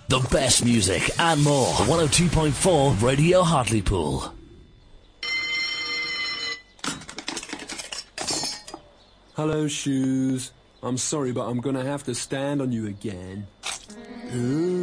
The best music and more. 102.4 Radio Hartlepool. Hello, Shoes. I'm sorry, but I'm gonna have to stand on you again.